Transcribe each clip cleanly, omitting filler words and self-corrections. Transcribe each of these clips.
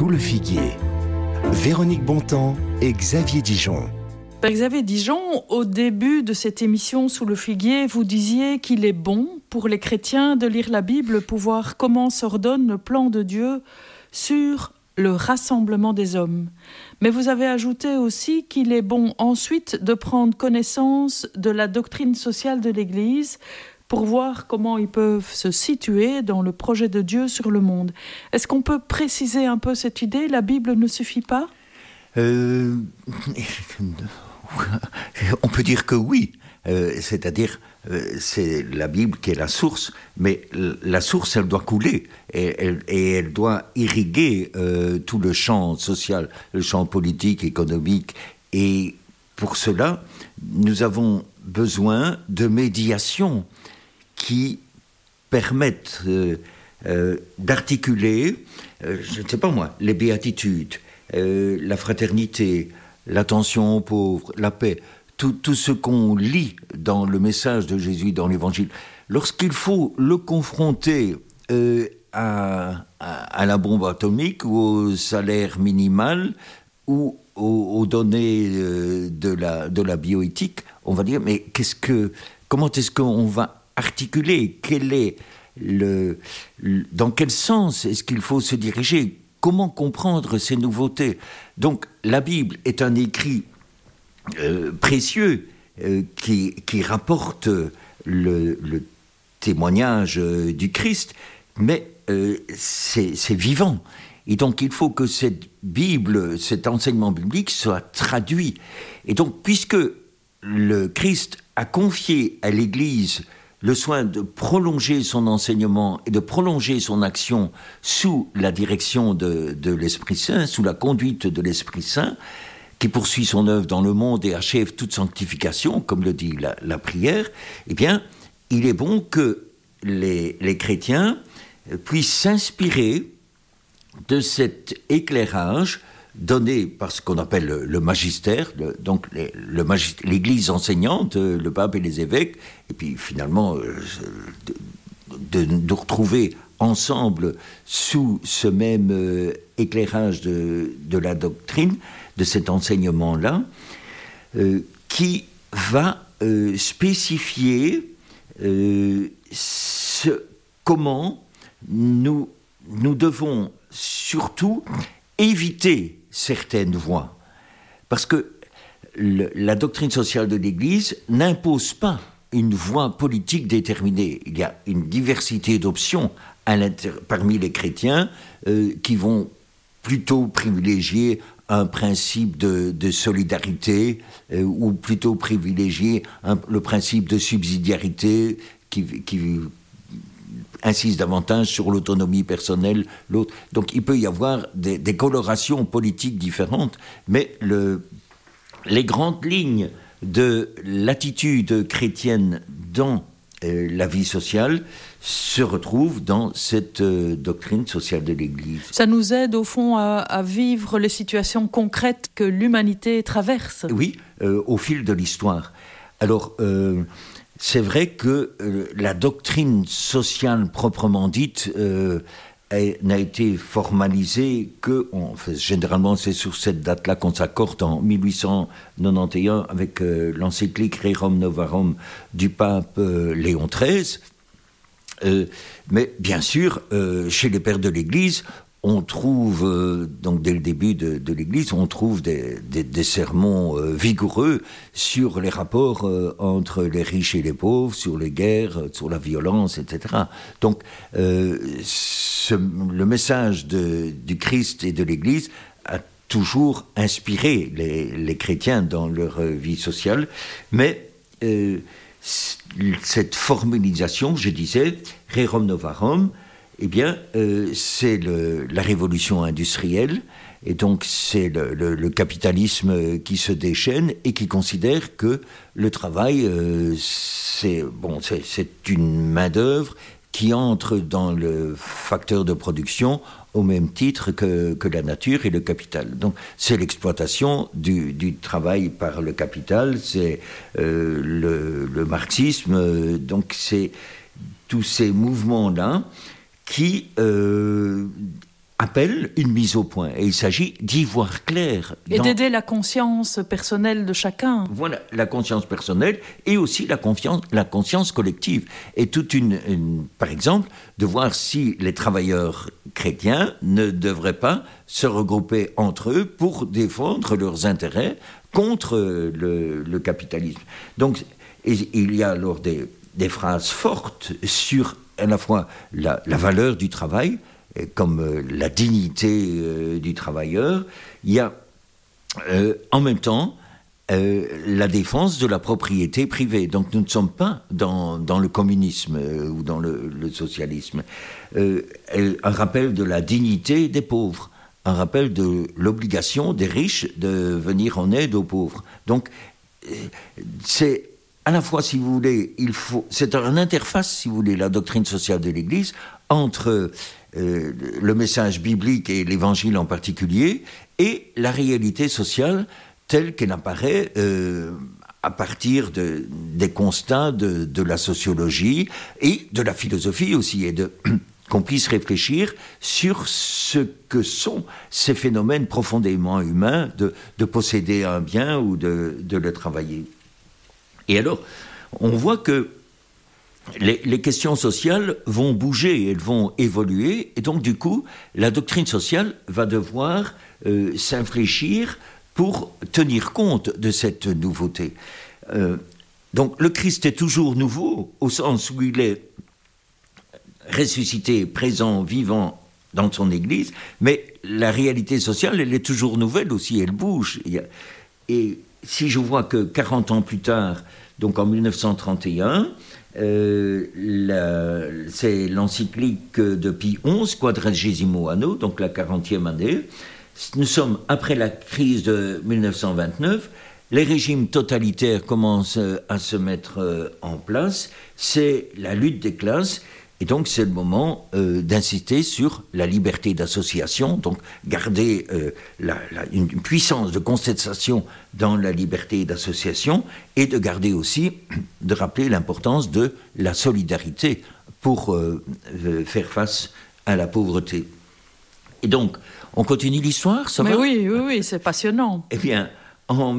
Sous le figuier, Véronique Bontemps et Xavier Dijon. Père Xavier Dijon, au début de cette émission Sous le figuier, vous disiez qu'il est bon pour les chrétiens de lire la Bible pour voir comment s'ordonne le plan de Dieu sur le rassemblement des hommes. Mais vous avez ajouté aussi qu'il est bon ensuite de prendre connaissance de la doctrine sociale de l'Église pour voir comment ils peuvent se situer dans le projet de Dieu sur le monde. Est-ce qu'on peut préciser un peu cette idée ? La Bible ne suffit pas ? On peut dire que oui, c'est-à-dire c'est la Bible qui est la source, mais la source elle doit couler et elle doit irriguer tout le champ social, le champ politique, économique, et pour cela nous avons besoin de médiation qui permettent d'articuler, je ne sais pas moi, les béatitudes, la fraternité, l'attention aux pauvres, la paix, tout ce qu'on lit dans le message de Jésus, dans l'Évangile. Lorsqu'il faut le confronter à la bombe atomique ou au salaire minimal ou aux données de la bioéthique, on va dire, mais comment est-ce qu'on va articuler, dans quel sens est-ce qu'il faut se diriger, comment comprendre ces nouveautés. Donc la Bible est un écrit précieux qui rapporte le témoignage du Christ, mais c'est vivant. Et donc il faut que cette Bible, cet enseignement biblique soit traduit. Et donc puisque le Christ a confié à l'Église le soin de prolonger son enseignement et de prolonger son action sous la direction de l'Esprit Saint, sous la conduite de l'Esprit Saint, qui poursuit son œuvre dans le monde et achève toute sanctification, comme le dit la prière, eh bien, il est bon que les chrétiens puissent s'inspirer de cet éclairage donné par ce qu'on appelle le magistère, donc l'Église enseignante, le pape et les évêques, et puis finalement de retrouver ensemble sous ce même éclairage de la doctrine, de cet enseignement-là, qui va spécifier comment nous devons surtout éviter certaines voies. Parce que la doctrine sociale de l'Église n'impose pas une voie politique déterminée. Il y a une diversité d'options parmi les chrétiens qui vont plutôt privilégier un principe de solidarité ou plutôt privilégier le principe de subsidiarité qui insiste davantage sur l'autonomie personnelle, l'autre. Donc il peut y avoir des colorations politiques différentes, mais les grandes lignes de l'attitude chrétienne dans la vie sociale se retrouvent dans cette doctrine sociale de l'Église. Ça nous aide au fond à vivre les situations concrètes que l'humanité traverse. Oui, au fil de l'histoire. Alors, c'est vrai que la doctrine sociale proprement dite n'a été formalisée que, généralement c'est sur cette date-là qu'on s'accorde, en 1891 avec l'encyclique Rerum Novarum du pape Léon XIII. Mais bien sûr, chez les pères de l'Église, on trouve, donc dès le début de l'Église, on trouve des sermons vigoureux sur les rapports entre les riches et les pauvres, sur les guerres, sur la violence, etc. Donc, le message du Christ et de l'Église a toujours inspiré les chrétiens dans leur vie sociale, mais cette formalisation, je disais, Rerum Novarum, eh bien, c'est la révolution industrielle, et donc c'est le capitalisme qui se déchaîne et qui considère que le travail, c'est une main-d'œuvre qui entre dans le facteur de production au même titre que la nature et le capital. Donc c'est l'exploitation du travail par le capital, c'est le marxisme, donc c'est tous ces mouvements-là qui appellent appelle une mise au point. Et il s'agit d'y voir clair. Et d'aider la conscience personnelle de chacun. Voilà, la conscience personnelle et aussi la conscience collective. Et par exemple, de voir si les travailleurs chrétiens ne devraient pas se regrouper entre eux pour défendre leurs intérêts contre le capitalisme. Donc, il y a alors des phrases fortes sur à la fois la valeur du travail, comme la dignité du travailleur. Il y a en même temps la défense de la propriété privée. Donc nous ne sommes pas dans le communisme ou dans le socialisme. Un rappel de la dignité des pauvres, un rappel de l'obligation des riches de venir en aide aux pauvres. Donc c'est à la fois, si vous voulez, c'est une interface, si vous voulez, la doctrine sociale de l'Église entre le message biblique et l'Évangile en particulier, et la réalité sociale telle qu'elle apparaît à partir des constats de la sociologie et de la philosophie aussi, et qu'on puisse réfléchir sur ce que sont ces phénomènes profondément humains de posséder un bien ou de le travailler. Et alors, on voit que les questions sociales vont bouger, elles vont évoluer, et donc du coup, la doctrine sociale va devoir s'infléchir pour tenir compte de cette nouveauté. Donc le Christ est toujours nouveau, au sens où il est ressuscité, présent, vivant dans son Église, mais la réalité sociale, elle est toujours nouvelle aussi, elle bouge. Et si je vois que 40 ans plus tard, donc en 1931, c'est l'encyclique de Pie XI, Quadragesimo Anno, donc la 40e année. Nous sommes après la crise de 1929, les régimes totalitaires commencent à se mettre en place, c'est la lutte des classes. Et donc, c'est le moment d'insister sur la liberté d'association, donc garder une puissance de contestation dans la liberté d'association, et de garder aussi, de rappeler l'importance de la solidarité pour faire face à la pauvreté. Et donc, on continue l'histoire, ça va ? Mais oui, c'est passionnant. Eh bien, en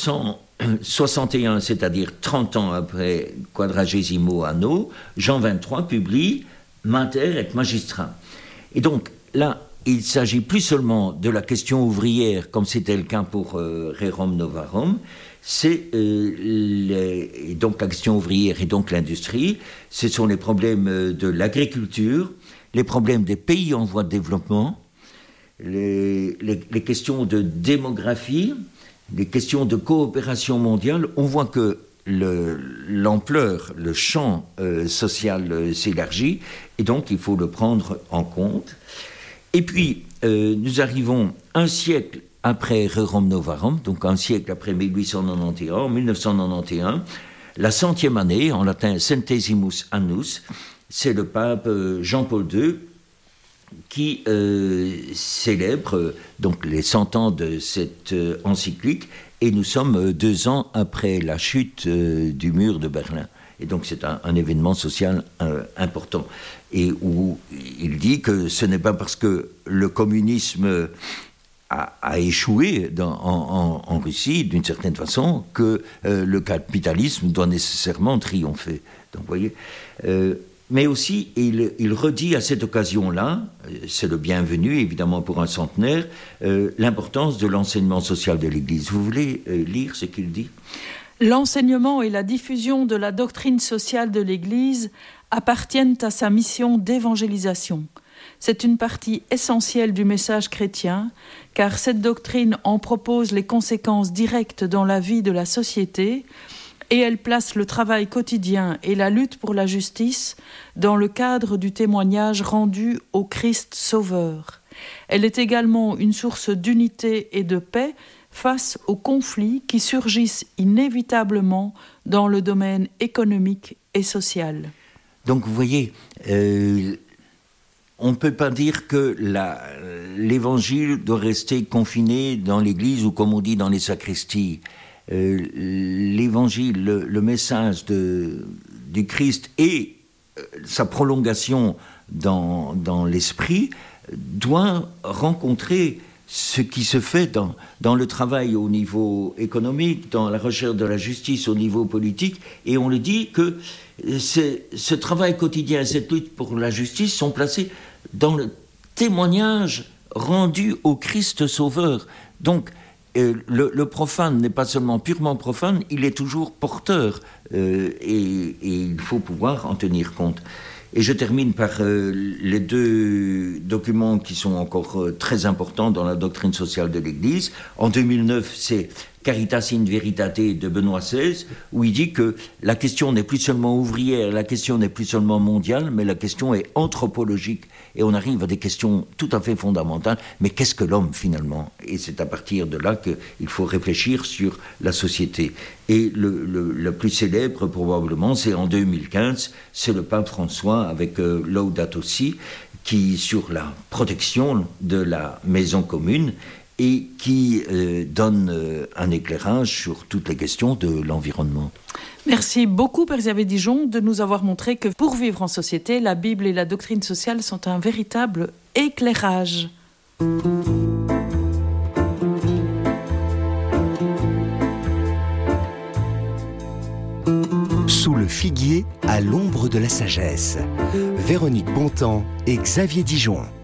1961, c'est-à-dire 30 ans après Quadragesimo Anno, Jean XXIII publie Mater et Magistra. Et donc là, il ne s'agit plus seulement de la question ouvrière, comme c'était le cas pour Rerum Novarum, c'est donc la question ouvrière et donc l'industrie, ce sont les problèmes de l'agriculture, les problèmes des pays en voie de développement, les questions de démographie, les questions de coopération mondiale. On voit que l'ampleur, le champ social s'élargit, et donc il faut le prendre en compte. Et puis, nous arrivons un siècle après Rerum Novarum, donc un siècle après 1891, en 1991, la 100e année, en latin Centesimus Annus, c'est le pape Jean-Paul II qui célèbre donc les 100 ans de cette encyclique, et nous sommes 2 ans après la chute du mur de Berlin. Et donc c'est un événement social important, et où il dit que ce n'est pas parce que le communisme a échoué en Russie, d'une certaine façon, que le capitalisme doit nécessairement triompher. Donc vous voyez... mais aussi, il redit à cette occasion-là, c'est le bienvenu évidemment pour un centenaire, l'importance de l'enseignement social de l'Église. Vous voulez lire ce qu'il dit ? L'enseignement et la diffusion de la doctrine sociale de l'Église appartiennent à sa mission d'évangélisation. C'est une partie essentielle du message chrétien, car cette doctrine en propose les conséquences directes dans la vie de la société, et elle place le travail quotidien et la lutte pour la justice dans le cadre du témoignage rendu au Christ Sauveur. Elle est également une source d'unité et de paix face aux conflits qui surgissent inévitablement dans le domaine économique et social. Donc vous voyez, on ne peut pas dire que l'évangile doit rester confiné dans l'église ou comme on dit dans les sacristies. L'évangile, le message du Christ et sa prolongation dans l'esprit doit rencontrer ce qui se fait dans le travail au niveau économique, dans la recherche de la justice au niveau politique, et on le dit que ce travail quotidien et cette lutte pour la justice sont placés dans le témoignage rendu au Christ Sauveur. Donc, le profane n'est pas seulement purement profane, il est toujours porteur, et il faut pouvoir en tenir compte. Et je termine par les deux documents qui sont encore très importants dans la doctrine sociale de l'Église. En 2009, c'est Caritas in Veritate de Benoît XVI, où il dit que la question n'est plus seulement ouvrière, la question n'est plus seulement mondiale, mais la question est anthropologique. Et on arrive à des questions tout à fait fondamentales. Mais qu'est-ce que l'homme finalement ? Et c'est à partir de là qu'il faut réfléchir sur la société. Et le plus célèbre probablement, c'est en 2015, c'est le pape François avec Laudato Si, qui sur la protection de la maison commune, et qui donne un éclairage sur toutes les questions de l'environnement. Merci beaucoup, Père Xavier Dijon, de nous avoir montré que pour vivre en société, la Bible et la doctrine sociale sont un véritable éclairage. Sous le figuier, à l'ombre de la sagesse. Véronique Bontemps et Xavier Dijon.